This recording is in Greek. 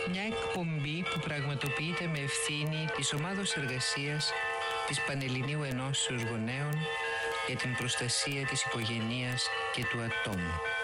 Μια εκπομπή που πραγματοποιείται με ευθύνη της Ομάδος Εργασίας της Πανελληνίου Ενώσεως Γονέων για την προστασία της οικογένειας και του ατόμου.